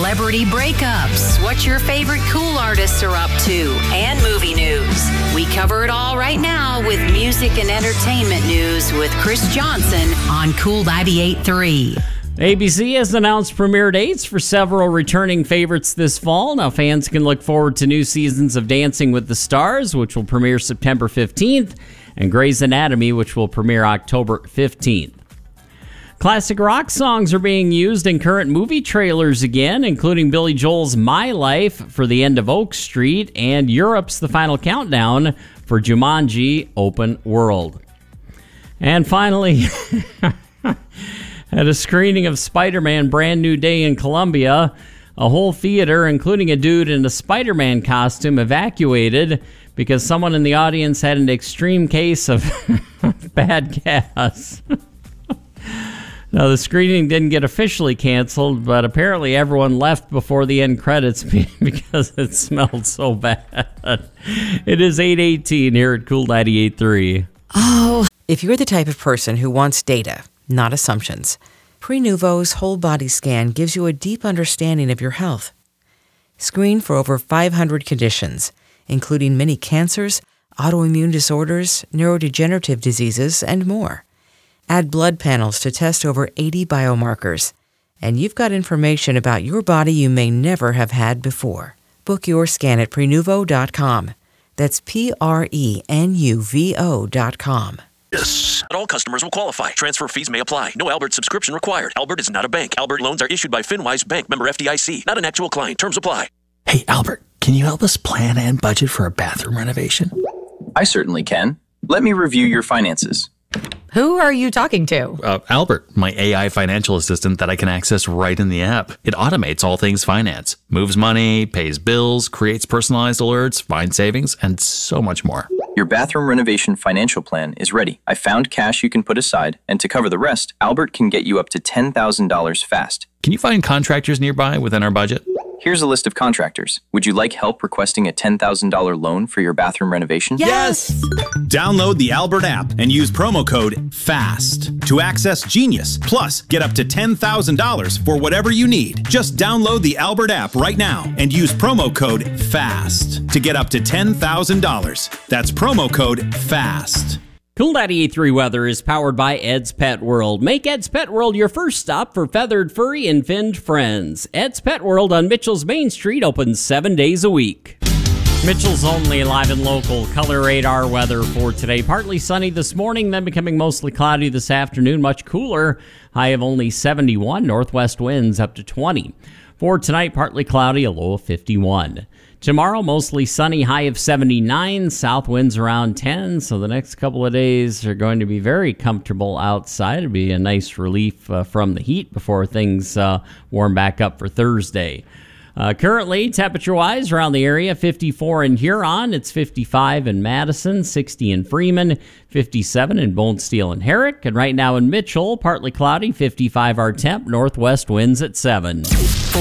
celebrity breakups, what your favorite cool artists are up to, and movie news. We cover it all right now with music and entertainment news with Chris Johnson on Cool 98.3. ABC has announced premiere dates for several returning favorites this fall. Now fans can look forward to new seasons of Dancing with the Stars, which will premiere September 15th, and Grey's Anatomy, which will premiere October 15th. Classic rock songs are being used in current movie trailers again, including Billy Joel's My Life for The End of Oak Street and Europe's The Final Countdown for Jumanji Open World. And finally, at a screening of Spider-Man Brand New Day in Colombia, a whole theater, including a dude in a Spider-Man costume, evacuated because someone in the audience had an extreme case of bad gas. Now, the screening didn't get officially canceled, but apparently everyone left before the end credits because it smelled so bad. It is 8:18 here at Cool 98.3. Oh, if you're the type of person who wants data, not assumptions, Prenuvo's whole body scan gives you a deep understanding of your health. Screen for over 500 conditions, including many cancers, autoimmune disorders, neurodegenerative diseases, and more. Add blood panels to test over 80 biomarkers, and you've got information about your body you may never have had before. Book your scan at Prenuvo.com. That's Prenuvo.com. Yes. Not all customers will qualify. Transfer fees may apply. No Albert subscription required. Albert is not a bank. Albert loans are issued by FinWise Bank, member FDIC. Not an actual client. Terms apply. Hey, Albert, can you help us plan and budget for a bathroom renovation? I certainly can. Let me review your finances. Who are you talking to? Albert, my AI financial assistant that I can access right in the app. It automates all things finance, moves money, pays bills, creates personalized alerts, finds savings, and so much more. Your bathroom renovation financial plan is ready. I found cash you can put aside, and to cover the rest, Albert can get you up to $10,000 fast. Can you find contractors nearby within our budget? Here's a list of contractors. Would you like help requesting a $10,000 loan for your bathroom renovation? Yes! Download the Albert app and use promo code FAST to access Genius. Plus, get up to $10,000 for whatever you need. Just download the Albert app right now and use promo code FAST to get up to $10,000. That's promo code FAST. Cool 98.3 weather is powered by Ed's Pet World. Make Ed's Pet World your first stop for feathered, furry, and finned friends. Ed's Pet World on Mitchell's Main Street opens 7 days a week. Mitchell's only live and local color radar weather for today. Partly sunny this morning, then becoming mostly cloudy this afternoon. Much cooler. High of only 71. Northwest winds up to 20. For tonight, partly cloudy, a low of 51. Tomorrow, mostly sunny, high of 79, south winds around 10, so the next couple of days are going to be very comfortable outside. It'll be a nice relief from the heat before things warm back up for Thursday. Currently, temperature-wise, around the area, 54 in Huron, it's 55 in Madison, 60 in Freeman, 57 in Bonesteel and Herrick, and right now in Mitchell, partly cloudy, 55 our temp, northwest winds at 7.